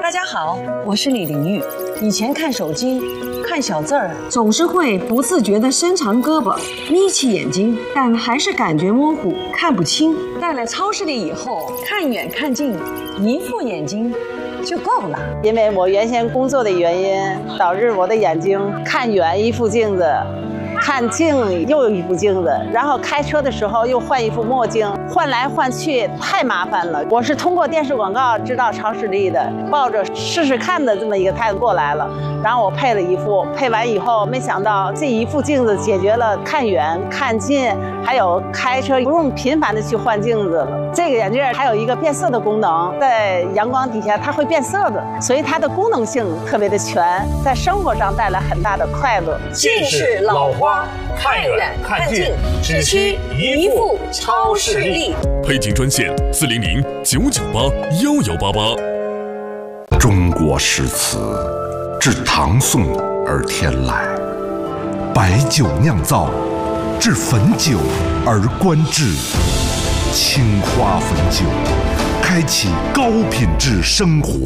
大家好，我是李玲玉。以前看手机、看小字儿，总是会不自觉地伸长胳膊、眯起眼睛，但还是感觉模糊，看不清。到了超市里以后，看远看近，一副眼睛就够了。 因为我原先工作的原因，导致我的眼睛看远一副镜子，看近又一副镜子，然后开车的时候又换一副墨镜，换来换去太麻烦了。我是通过电视广告知道超视力的，抱着试试看的这么一个态度过来了。然后我配了一副，配完以后没想到这一副镜子解决了看远看近，还有开车不用频繁的去换镜子了。这个眼镜还有一个变色的功能，在阳光底下它会变色的，所以它的功能性特别的全，在生活上带来很大的快乐。 近视老花，看远看近，只需一副超视力。 配镜专线400-998-1188。 中国诗词自唐宋而天来，白酒酿造，至汾酒而观致。青花汾酒，开启高品质生活。